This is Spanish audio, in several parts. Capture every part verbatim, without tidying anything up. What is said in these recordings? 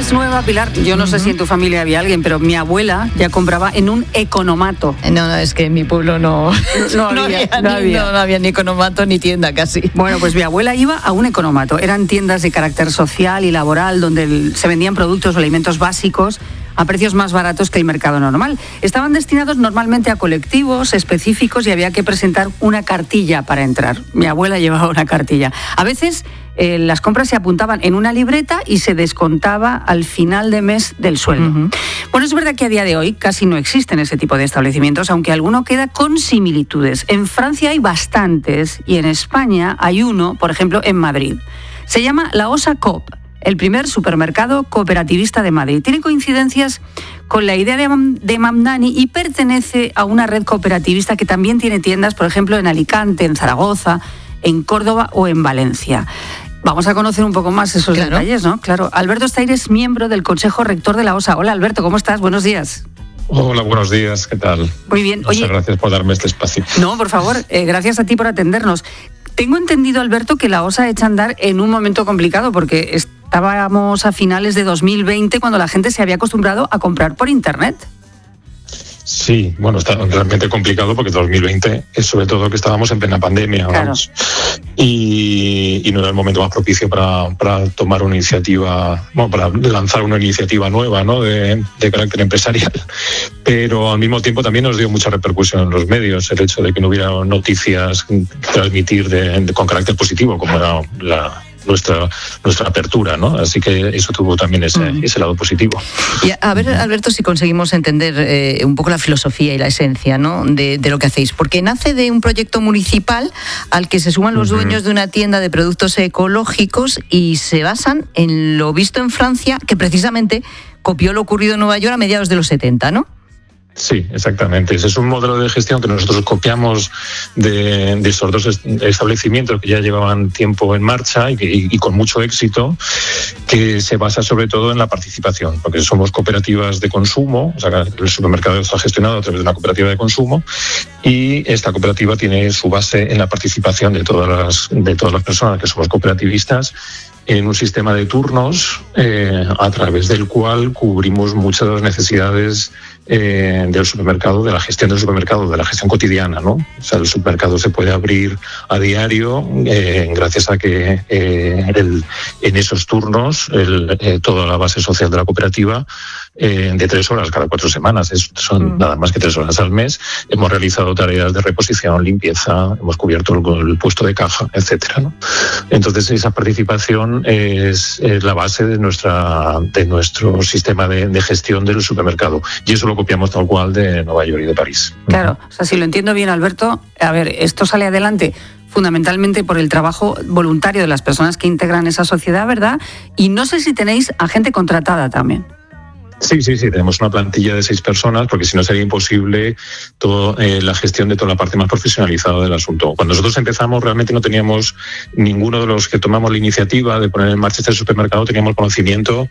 es nueva, Pilar. Yo no uh-huh. sé si en tu familia había alguien, pero mi abuela ya compraba en un economato. No, no, es que en mi pueblo no, no, no, había, había, no, ni, había. No, no había ni economato ni tienda casi. Bueno, pues mi abuela iba a un economato. Eran tiendas de carácter social y laboral donde el, se vendían productos o alimentos básicos a precios más baratos que el mercado normal. Estaban destinados normalmente a colectivos específicos y había que presentar una cartilla para entrar. Mi abuela llevaba una cartilla. A veces eh, las compras se apuntaban en una libreta y se descontaba al final de mes del sueldo. Uh-huh. Bueno, es verdad que a día de hoy casi no existen ese tipo de establecimientos, aunque alguno queda con similitudes. En Francia hay bastantes y en España hay uno, por ejemplo, en Madrid. Se llama la Osa Coop, el primer supermercado cooperativista de Madrid. Tiene coincidencias con la idea de, de Mamdani y pertenece a una red cooperativista que también tiene tiendas, por ejemplo, en Alicante, en Zaragoza, en Córdoba o en Valencia. Vamos a conocer un poco más esos claro. detalles, ¿no? Claro. Alberto Estaire es miembro del Consejo Rector de la Osa. Hola, Alberto, ¿cómo estás? Buenos días. Hola, buenos días, ¿qué tal? Muy bien. Muchas Oye, gracias por darme este espacio. No, por favor, eh, gracias a ti por atendernos. Tengo entendido, Alberto, que la Osa echa a andar en un momento complicado porque estábamos a finales de dos mil veinte cuando la gente se había acostumbrado a comprar por Internet. Sí, bueno, está realmente complicado porque dos mil veinte es sobre todo que estábamos en plena pandemia, claro. vamos, y, y no era el momento más propicio para, para tomar una iniciativa, bueno, para lanzar una iniciativa nueva, ¿no? de, de carácter empresarial, pero al mismo tiempo también nos dio mucha repercusión en los medios el hecho de que no hubiera noticias transmitir de, de, con carácter positivo, como era la nuestra nuestra apertura, ¿no? Así que eso tuvo también ese, mm. ese lado positivo. Y a, a ver, Alberto, si conseguimos entender eh, un poco la filosofía y la esencia, ¿no? de, de lo que hacéis, porque nace de un proyecto municipal al que se suman los uh-huh. dueños de una tienda de productos ecológicos y se basan en lo visto en Francia, que precisamente copió lo ocurrido en Nueva York a mediados de los setenta, ¿no? Sí, exactamente. Ese es un modelo de gestión que nosotros copiamos de, de estos dos establecimientos que ya llevaban tiempo en marcha y, y, y con mucho éxito, que se basa sobre todo en la participación, porque somos cooperativas de consumo, o sea, el supermercado está gestionado a través de una cooperativa de consumo y esta cooperativa tiene su base en la participación de todas las, de todas las personas que somos cooperativistas en un sistema de turnos eh, a través del cual cubrimos muchas de las necesidades eh, del supermercado, de la gestión del supermercado, de la gestión cotidiana, ¿no? O sea, el supermercado se puede abrir a diario eh, gracias a que eh, el, en esos turnos el, eh, toda la base social de la cooperativa eh, de tres horas cada cuatro semanas, es, son mm. nada más que tres horas al mes, hemos realizado tareas de reposición, limpieza, hemos cubierto el, el puesto de caja, etcétera, ¿no? Entonces esa participación Es, es la base de nuestra de nuestro sistema de, de gestión del supermercado y eso lo copiamos tal cual de Nueva York y de París. Claro, o sea, si lo entiendo bien, Alberto, a ver, esto sale adelante fundamentalmente por el trabajo voluntario de las personas que integran esa sociedad, ¿verdad? Y no sé si tenéis a gente contratada también. Sí, sí, sí, tenemos una plantilla de seis personas porque si no sería imposible todo, eh, la gestión de toda la parte más profesionalizada del asunto. Cuando nosotros empezamos realmente no teníamos, ninguno de los que tomamos la iniciativa de poner en marcha este supermercado teníamos conocimiento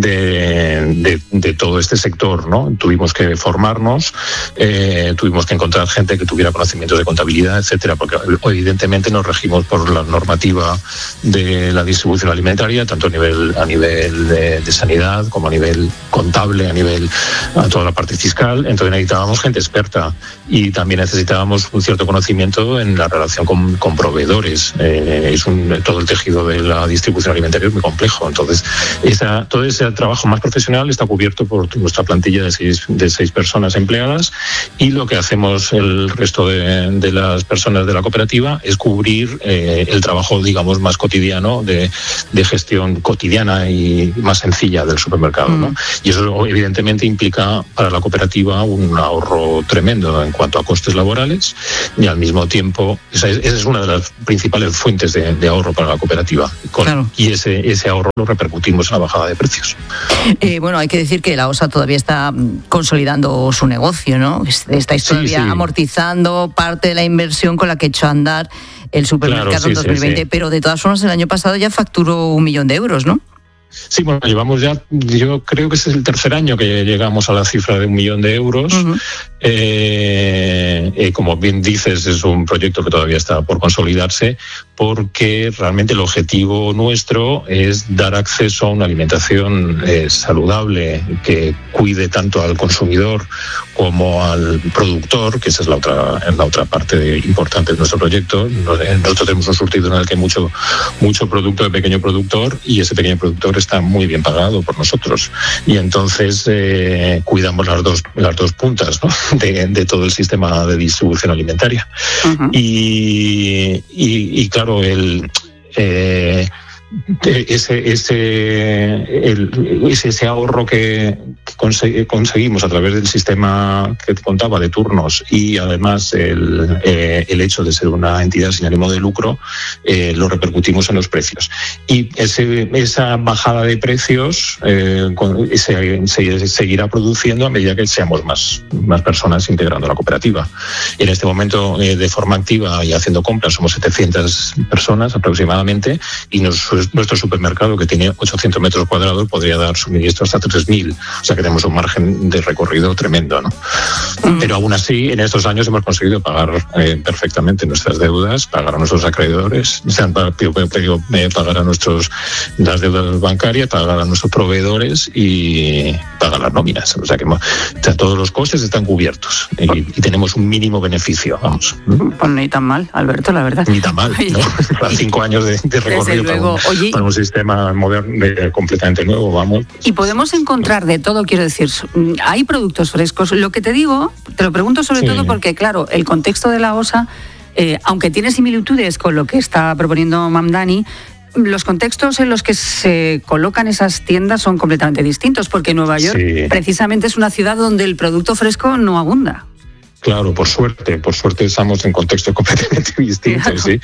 de, de, de todo este sector, ¿no? Tuvimos que formarnos, eh, tuvimos que encontrar gente que tuviera conocimientos de contabilidad, etcétera, porque evidentemente nos regimos por la normativa de la distribución alimentaria, tanto a nivel, a nivel de, de sanidad como a nivel contable, a nivel a toda la parte fiscal, entonces necesitábamos gente experta y también necesitábamos un cierto conocimiento en la relación con, con proveedores. Eh, es un, todo el tejido de la distribución alimentaria es muy complejo, entonces esa, todo ese trabajo más profesional está cubierto por nuestra plantilla de seis, de seis personas empleadas y lo que hacemos el resto de, de las personas de la cooperativa es cubrir eh, el trabajo, digamos, más cotidiano de, de gestión cotidiana y más sencilla del supermercado, mm. ¿no? Y eso evidentemente implica para la cooperativa un ahorro tremendo en cuanto a costes laborales y al mismo tiempo esa es, esa es una de las principales fuentes de, de ahorro para la cooperativa. Con, claro. Y ese, ese ahorro lo repercutimos en la bajada de precios. Eh, bueno, hay que decir que la Osa todavía está consolidando su negocio, ¿no? Estáis todavía sí, sí. amortizando parte de la inversión con la que echó a andar el supermercado claro, sí, en dos mil veinte, sí, sí. pero de todas formas el año pasado ya facturó un millón de euros, ¿no? Sí, bueno, llevamos ya, yo creo que es el tercer año que llegamos a la cifra de un millón de euros. Uh-huh. Eh, eh, como bien dices, es un proyecto que todavía está por consolidarse porque realmente el objetivo nuestro es dar acceso a una alimentación eh, saludable que cuide tanto al consumidor como al productor, que esa es la otra, la otra parte de, importante de nuestro proyecto. Nosotros tenemos un surtido en el que hay mucho, mucho producto de pequeño productor y ese pequeño productor está muy bien pagado por nosotros. Y entonces eh, cuidamos las dos, las dos puntas, ¿no? de, de todo el sistema de distribución alimentaria. Uh-huh. y, y, y claro, el... Eh, Ese, ese, el, ese, ese ahorro que conseguimos a través del sistema que te contaba de turnos y además el, eh, el hecho de ser una entidad sin ánimo de lucro, eh, lo repercutimos en los precios. Y ese, esa bajada de precios eh, se, se seguirá produciendo a medida que seamos más, más personas integrando la cooperativa. En este momento, eh, de forma activa y haciendo compras, somos setecientas personas aproximadamente, y nos nuestro supermercado, que tiene ochocientos metros cuadrados, podría dar suministro hasta tres mil. O sea que tenemos un margen de recorrido tremendo, ¿no? Mm. Pero aún así, en estos años hemos conseguido pagar eh, perfectamente nuestras deudas, pagar a nuestros acreedores, o sea, pagar a nuestros, las deudas bancarias, pagar a nuestros proveedores y pagar las nóminas. O sea que o sea, todos los costes están cubiertos y, y tenemos un mínimo beneficio, vamos. Pues ni tan mal, Alberto, la verdad. Ni tan mal, ¿no? Para cinco años de, de recorrido. Desde luego. Para un, Oye, para un sistema moderno, de, completamente nuevo, vamos. Y podemos encontrar de todo, quiero decir, hay productos frescos. Lo que te digo, te lo pregunto sobre sí. todo porque, claro, el contexto de la O S A, eh, aunque tiene similitudes con lo que está proponiendo Mamdani, los contextos en los que se colocan esas tiendas son completamente distintos, porque Nueva York sí. precisamente es una ciudad donde el producto fresco no abunda. Claro, por suerte, por suerte estamos en contextos completamente distintos, claro. ¿sí?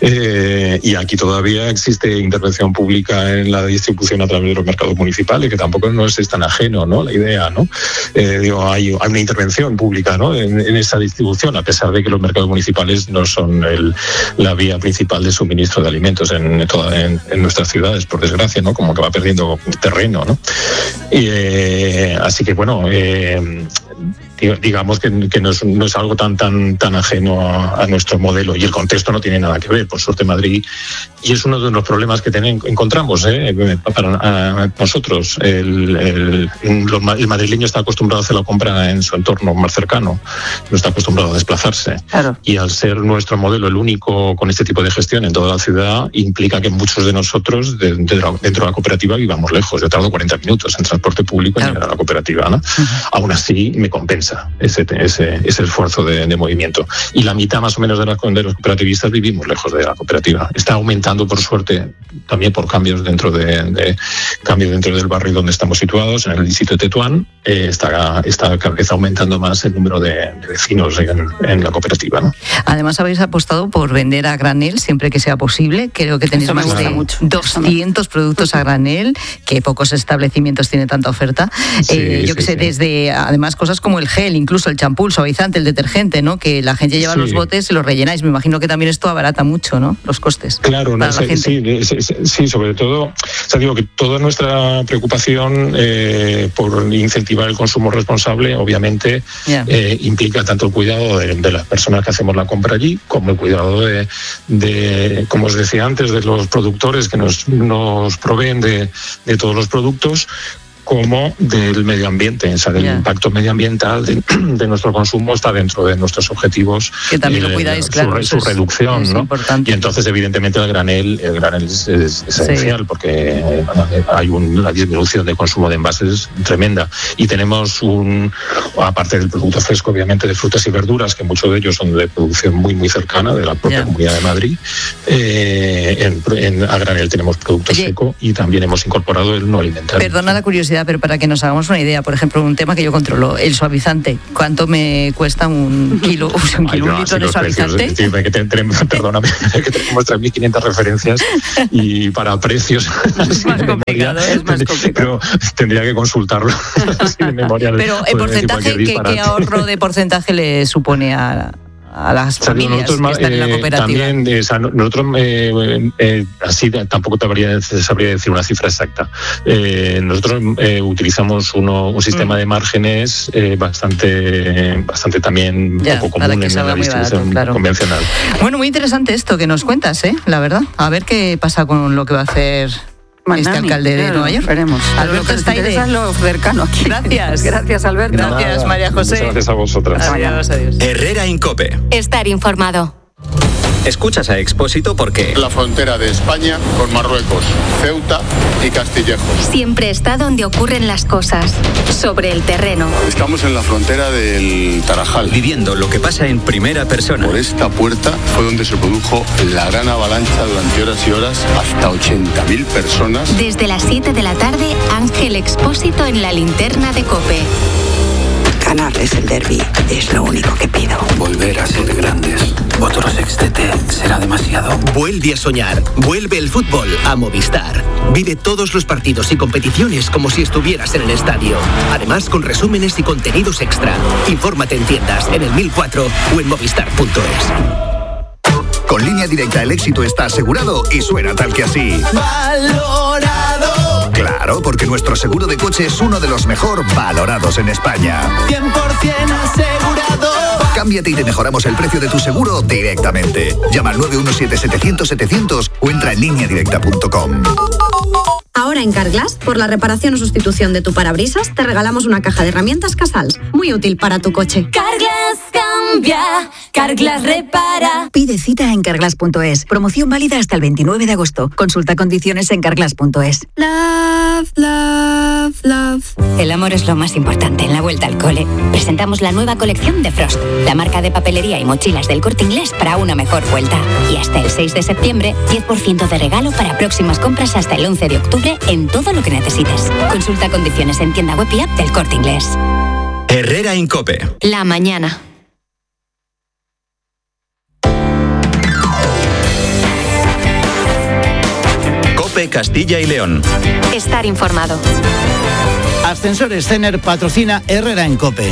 Eh, y aquí todavía existe intervención pública en la distribución a través de los mercados municipales, que tampoco no es tan ajeno, ¿no? La idea, ¿no? Eh, digo, hay, hay una intervención pública, ¿no? En, en esa distribución, a pesar de que los mercados municipales no son el, la vía principal de suministro de alimentos en, toda, en, en nuestras ciudades, por desgracia, ¿no? Como que va perdiendo terreno, ¿no? Y, eh, así que, bueno, eh, digamos que, que no, es, no es algo tan tan tan ajeno a, a nuestro modelo, y el contexto no tiene nada que ver. Por suerte, Madrid, y es uno de los problemas que ten, encontramos ¿eh? para a, nosotros. El, el, el madrileño está acostumbrado a hacer la compra en su entorno más cercano, no está acostumbrado a desplazarse. Claro. Y al ser nuestro modelo el único con este tipo de gestión en toda la ciudad, implica que muchos de nosotros de, de, dentro de la cooperativa vivamos lejos. Yo tardo cuarenta minutos en transporte público en claro. llegar a la cooperativa, ¿no? Uh-huh. Aún así, me compensa ese, ese, ese esfuerzo de, de movimiento. Y la mitad más o menos de, la, de los cooperativistas vivimos lejos de la cooperativa. Está aumentando, por suerte, también por cambios dentro de, de cambios dentro del barrio donde estamos situados, en el distrito de Tetuán, eh, está, está cada vez aumentando más el número de, de vecinos en, en la cooperativa, ¿no? Además, habéis apostado por vender a granel siempre que sea posible. Creo que tenéis más de mucho. doscientos productos a granel, que pocos establecimientos tienen tanta oferta. Sí, eh, yo sí, que sé, sí. desde, además, cosas como el gel, incluso el champú, el suavizante, el detergente, ¿no? Que la gente lleva sí. los botes y los rellenáis. Me imagino que también esto abarata mucho, ¿no? Los costes. Claro, no, sí, sí, sí, sí, sobre todo, o sea, digo que toda nuestra preocupación eh, por incentivar el consumo responsable, obviamente, yeah. eh, implica tanto el cuidado de, de las personas que hacemos la compra allí, como el cuidado de, de como os decía antes, de los productores que nos, nos proveen de, de todos los productos, como del medio ambiente, o sea, del yeah. impacto medioambiental de, de nuestro consumo está dentro de nuestros objetivos. Que también eh, lo cuidáis, su, claro. Su, su reducción, es ¿no? Importante. Y entonces, evidentemente, el granel, el granel es, es esencial sí. porque eh, hay una disminución de consumo de envases tremenda. Y tenemos un, aparte del producto fresco, obviamente, de frutas y verduras, que muchos de ellos son de producción muy, muy cercana de la propia yeah. Comunidad de Madrid. Eh, en, en, a granel tenemos producto Oye. seco y también hemos incorporado el no alimentario. Perdona la curiosidad, pero para que nos hagamos una idea, por ejemplo, un tema que yo controlo, el suavizante, ¿cuánto me cuesta un kilo, un, kilo, Ay, no, un litro de suavizante? Precios, sí, que tenemos, perdóname, que tenemos tres mil quinientas referencias y para precios... Es más complicado, memoria, es más complicado. Pero tendría que consultarlo de memoria. Pero el porcentaje, ¿qué, ¿qué ahorro de porcentaje le supone a... a las familias nosotros, que están eh, en la cooperativa. También, eh, o sea, nosotros, eh, eh, así tampoco te habría, sabría decir una cifra exacta. Eh, nosotros eh, utilizamos uno, un sistema mm. de márgenes eh, bastante, bastante también ya, poco común en la distribución barato, claro. convencional. Bueno, muy interesante esto que nos cuentas, ¿eh? La verdad. A ver qué pasa con lo que va a hacer Manani, este alcalde claro, de Nueva York. Veremos. Alberto Estaide. Es lo cercano aquí. Gracias. Gracias, Alberto. Gracias, Nada, María José. Muchas gracias a vosotras. Adiós, adiós. Herrera Incope. Estar informado. Escuchas a Expósito porque... La frontera de España con Marruecos, Ceuta y Castillejos. Siempre está donde ocurren las cosas, sobre el terreno. Estamos en la frontera del Tarajal. Viviendo lo que pasa en primera persona. Por esta puerta fue donde se produjo la gran avalancha durante horas y horas, hasta ochenta mil personas. Desde las siete de la tarde, Ángel Expósito en la linterna de COPE. Ganarles el derbi es lo único que pido. Volver a ser grandes. Otro sextete será demasiado. Vuelve a soñar. Vuelve el fútbol a Movistar. Vive todos los partidos y competiciones como si estuvieras en el estadio. Además, con resúmenes y contenidos extra. Infórmate en tiendas, en el mil cuatro o en movistar punto es. Con Línea Directa el éxito está asegurado y suena tal que así. ¡Valorado! Claro, porque nuestro seguro de coche es uno de los mejor valorados en España. cien por ciento asegurado. Cámbiate y te mejoramos el precio de tu seguro directamente. Llama al nueve uno siete, setecientos, setecientos o entra en línea directa punto com. Ahora en Carglass, por la reparación o sustitución de tu parabrisas, te regalamos una caja de herramientas Casals, muy útil para tu coche. Carglass cambia, Carglass repara. Pide cita en carglass punto es. Promoción válida hasta el veintinueve de agosto. Consulta condiciones en carglass punto es. Love, love, love. El amor es lo más importante en la vuelta al cole. Presentamos la nueva colección de Frost, la marca de papelería y mochilas del Corte Inglés para una mejor vuelta. Y hasta el seis de septiembre, diez por ciento de regalo para próximas compras hasta el once de octubre en todo lo que necesites. Consulta condiciones en tienda web y app del Corte Inglés. Herrera Incope. La mañana. Cope Castilla y León. Estar informado. Ascensores Cener patrocina Herrera Incope.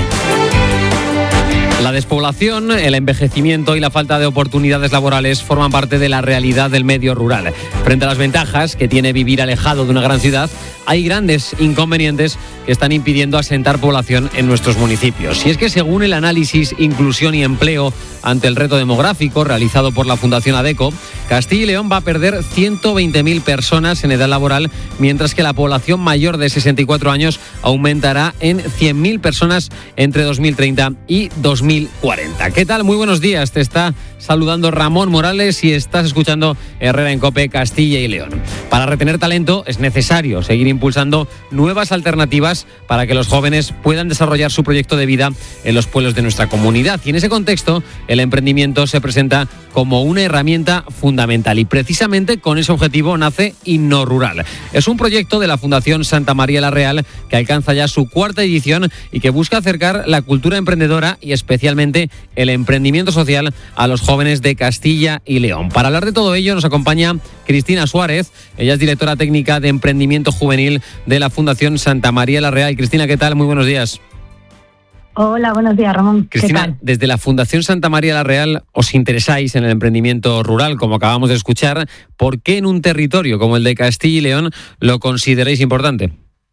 La despoblación, el envejecimiento y la falta de oportunidades laborales forman parte de la realidad del medio rural. Frente a las ventajas que tiene vivir alejado de una gran ciudad, hay grandes inconvenientes que están impidiendo asentar población en nuestros municipios. Y es que según el análisis Inclusión y Empleo ante el reto demográfico realizado por la Fundación ADECO, Castilla y León va a perder ciento veinte mil personas en edad laboral, mientras que la población mayor de sesenta y cuatro años aumentará en cien mil personas entre dos mil treinta y dos mil cuarenta. ¿Qué tal? Muy buenos días. Te está saludando Ramón Morales y estás escuchando Herrera Incope Castilla y León. Para retener talento es necesario seguir impulsando nuevas alternativas para que los jóvenes puedan desarrollar su proyecto de vida en los pueblos de nuestra comunidad. Y en ese contexto, el emprendimiento se presenta como una herramienta fundamental y precisamente con ese objetivo nace InnoRural. Es un proyecto de la Fundación Santa María la Real que alcanza ya su cuarta edición y que busca acercar la cultura emprendedora y especialmente el emprendimiento social a los jóvenes de Castilla y León. Para hablar de todo ello nos acompaña Cristina Suárez. Ella es directora técnica de emprendimiento juvenil de la Fundación Santa María la Real. Cristina, ¿qué tal? Muy buenos días. Hola, buenos días, Ramón. Cristina, ¿qué tal? Desde la Fundación Santa María la Real os interesáis en el emprendimiento rural, como acabamos de escuchar. ¿Por qué en un territorio como el de Castilla y León lo consideráis importante?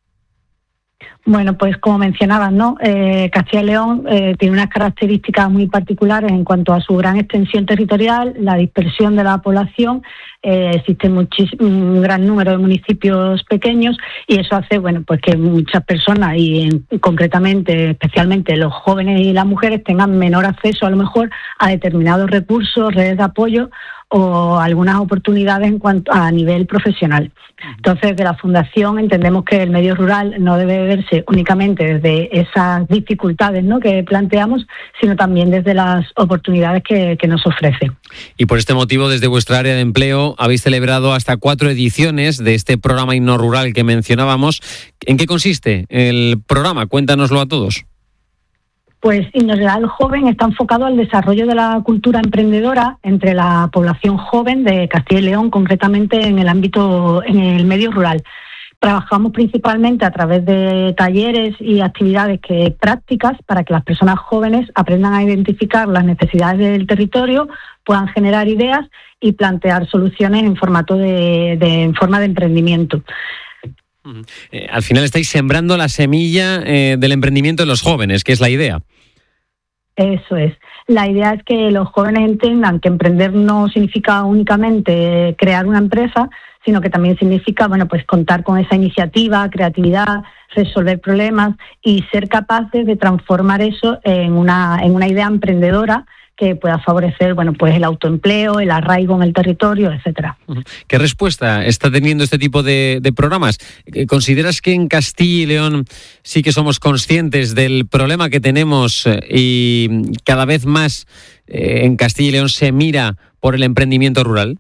Bueno, pues como mencionabas, ¿no? Eh, Castilla y León eh, tiene unas características muy particulares en cuanto a su gran extensión territorial, la dispersión de la población. Eh, existe muchis- un gran número de municipios pequeños y eso hace, bueno, pues que muchas personas y en, concretamente, especialmente los jóvenes y las mujeres tengan menor acceso a lo mejor a determinados recursos, redes de apoyo o algunas oportunidades en cuanto a nivel profesional. Entonces, de la Fundación entendemos que el medio rural no debe verse únicamente desde esas dificultades, ¿no?, que planteamos, sino también desde las oportunidades que, que nos ofrece. Y por este motivo, desde vuestra área de empleo, habéis celebrado hasta cuatro ediciones de este programa InnoRural que mencionábamos. ¿En qué consiste el programa? Cuéntanoslo a todos. Pues InnoRural Joven está enfocado al desarrollo de la cultura emprendedora entre la población joven de Castilla y León, concretamente en el ámbito, en el medio rural. Trabajamos principalmente a través de talleres y actividades que prácticas para que las personas jóvenes aprendan a identificar las necesidades del territorio, puedan generar ideas y plantear soluciones en formato de, de en forma de emprendimiento. Eh, al final estáis sembrando la semilla eh, del emprendimiento en los jóvenes, que es la idea. Eso es. La idea es que los jóvenes entiendan que emprender no significa únicamente crear una empresa, sino que también significa, bueno, pues contar con esa iniciativa, creatividad, resolver problemas y ser capaces de transformar eso en una en una idea emprendedora que pueda favorecer, bueno, pues el autoempleo, el arraigo en el territorio, etcétera. ¿Qué respuesta está teniendo este tipo de, de programas? ¿Consideras que en Castilla y León sí que somos conscientes del problema que tenemos y cada vez más eh, en Castilla y León se mira por el emprendimiento rural?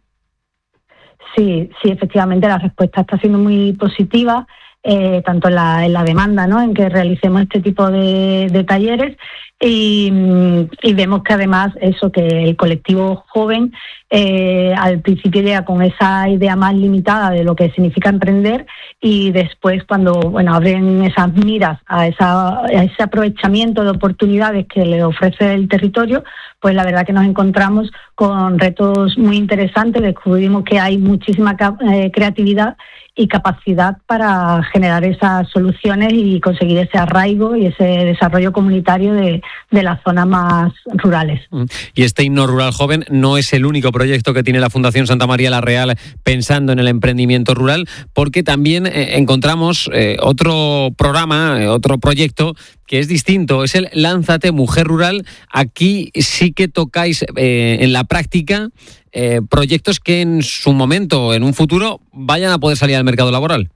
Sí, sí, efectivamente la respuesta está siendo muy positiva, eh, tanto en la, en la demanda, ¿no?, en que realicemos este tipo de, de talleres. Y, y vemos que además eso, que el colectivo joven eh, al principio llega con esa idea más limitada de lo que significa emprender y después cuando bueno abren esas miras a, esa, a ese aprovechamiento de oportunidades que le ofrece el territorio, pues la verdad que nos encontramos con retos muy interesantes. Descubrimos que hay muchísima eh, creatividad y capacidad para generar esas soluciones y conseguir ese arraigo y ese desarrollo comunitario de, de las zonas más rurales. Y este himno rural joven no es el único proyecto que tiene la Fundación Santa María la Real pensando en el emprendimiento rural, porque también eh, encontramos eh, otro programa, eh, otro proyecto que es distinto, es el Lánzate Mujer Rural. Aquí sí que tocáis eh, en la práctica eh, proyectos que en su momento, en un futuro, vayan a poder salir al mercado laboral.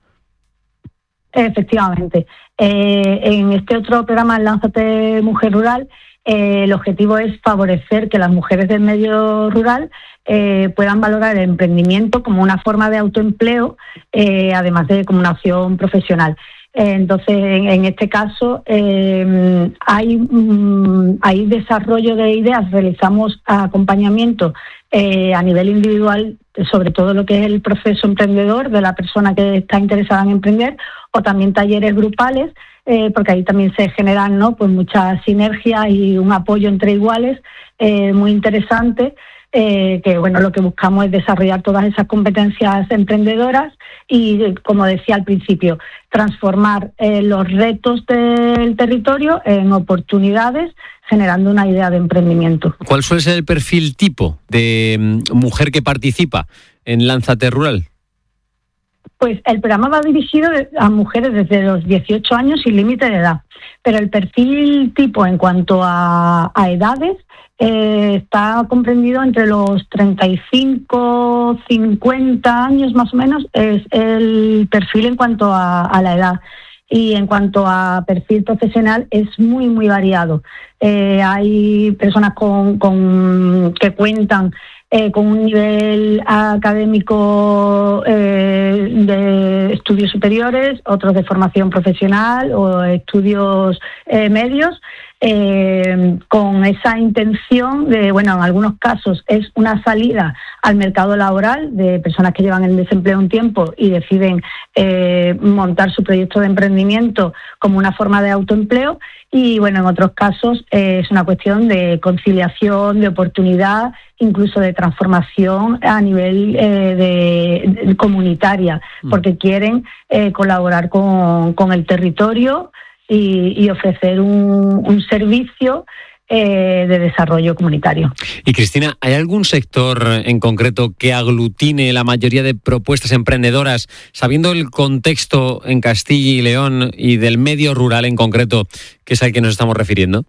Efectivamente. Eh, en este otro programa, el Lánzate Mujer Rural, eh, el objetivo es favorecer que las mujeres del medio rural eh, puedan valorar el emprendimiento como una forma de autoempleo, eh, además de como una opción profesional. Entonces, en, en este caso, eh, hay, mm, hay desarrollo de ideas, realizamos acompañamiento eh, a nivel individual, sobre todo lo que es el proceso emprendedor de la persona que está interesada en emprender, o también talleres grupales, eh, porque ahí también se generan, ¿no?, pues muchas sinergias y un apoyo entre iguales eh, muy interesante. Eh, que bueno, lo que buscamos es desarrollar todas esas competencias emprendedoras y, como decía al principio, transformar eh, los retos del territorio en oportunidades, generando una idea de emprendimiento. ¿Cuál suele ser el perfil tipo de mujer que participa en Lánzate Rural? Pues el programa va dirigido a mujeres desde los dieciocho años sin límite de edad, pero el perfil tipo en cuanto a, a edades eh, está comprendido entre los treinta y cinco, cincuenta años más o menos, es el perfil en cuanto a, a la edad. Y en cuanto a perfil profesional es muy, muy variado. Eh, hay personas con, con que cuentan Eh, con un nivel académico eh, de estudios superiores, otros de formación profesional o estudios eh, medios, eh, con esa intención de, bueno, en algunos casos es una salida al mercado laboral de personas que llevan en desempleo un tiempo y deciden eh, montar su proyecto de emprendimiento como una forma de autoempleo. Y bueno, en otros casos eh, es una cuestión de conciliación, de oportunidad, incluso de transformación a nivel eh, de, de comunitaria, porque quieren eh, colaborar con, con el territorio y, y ofrecer un, un servicio eh, de desarrollo comunitario. Y Cristina, ¿hay algún sector en concreto que aglutine la mayoría de propuestas emprendedoras, sabiendo el contexto en Castilla y León y del medio rural en concreto, que es al que nos estamos refiriendo?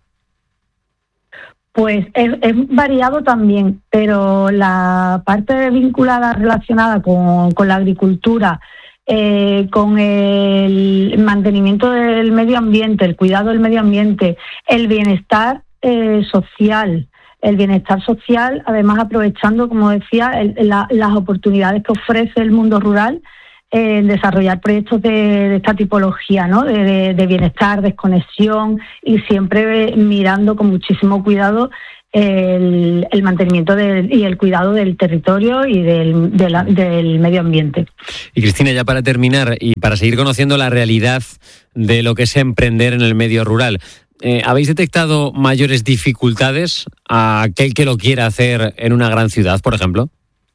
Pues es, es variado también, pero la parte vinculada, relacionada con, con la agricultura, eh, con el mantenimiento del medio ambiente, el cuidado del medio ambiente, el bienestar eh, social, el bienestar social, además aprovechando, como decía, el, la, las oportunidades que ofrece el mundo rural, en desarrollar proyectos de, de esta tipología, ¿no? De, de, de bienestar, desconexión y siempre mirando con muchísimo cuidado el, el mantenimiento del, y el cuidado del territorio y del, de la, del medio ambiente. Y Cristina, ya para terminar y para seguir conociendo la realidad de lo que es emprender en el medio rural, eh, ¿habéis detectado mayores dificultades a aquel que lo quiera hacer en una gran ciudad, por ejemplo?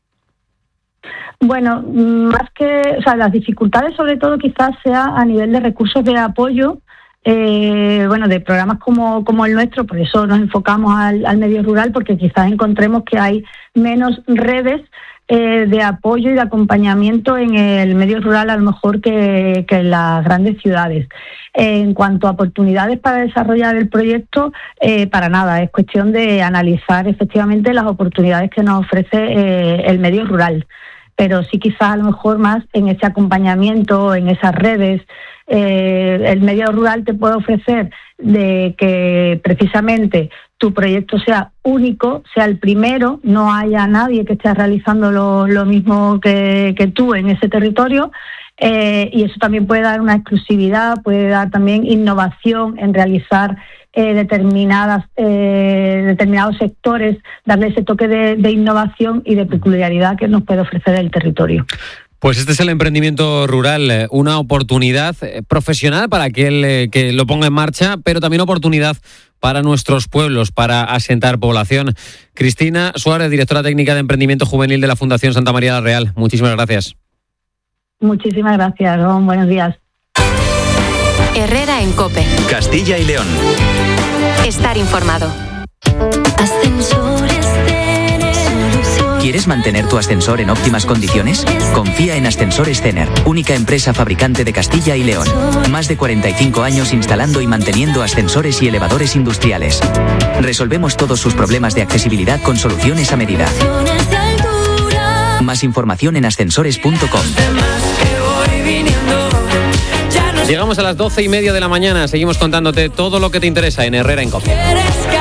Bueno, más que, o sea, las dificultades sobre todo quizás sea a nivel de recursos de apoyo, eh, bueno, de programas como, como el nuestro, por eso nos enfocamos al, al medio rural, porque quizás encontremos que hay menos redes eh, de apoyo y de acompañamiento en el medio rural a lo mejor que, que en las grandes ciudades. Eh, en cuanto a oportunidades para desarrollar el proyecto, eh, para nada, es cuestión de analizar efectivamente las oportunidades que nos ofrece eh, el medio rural. Pero sí quizás a lo mejor más en ese acompañamiento, en esas redes. Eh, el medio rural te puede ofrecer de que precisamente tu proyecto sea único, sea el primero, no haya nadie que esté realizando lo, lo mismo que, que tú en ese territorio, eh, y eso también puede dar una exclusividad, puede dar también innovación en realizar Eh, determinadas eh, determinados sectores, darle ese toque de, de innovación y de peculiaridad que nos puede ofrecer el territorio. Pues este es el emprendimiento rural, una oportunidad profesional para aquel que lo ponga en marcha, pero también oportunidad para nuestros pueblos, para asentar población. Cristina Suárez, directora técnica de Emprendimiento Juvenil de la Fundación Santa María la Real, muchísimas gracias. Muchísimas gracias, Ron. Buenos días. Herrera en COPE. Castilla y León. Estar informado. ¿Quieres mantener tu ascensor en óptimas condiciones? Confía en Ascensores Cener, única empresa fabricante de Castilla y León. Más de cuarenta y cinco años instalando y manteniendo ascensores y elevadores industriales. Resolvemos todos sus problemas de accesibilidad con soluciones a medida. Más información en ascensores punto com. Llegamos a las doce y media de la mañana. Seguimos contándote todo lo que te interesa en Herrera en COPE.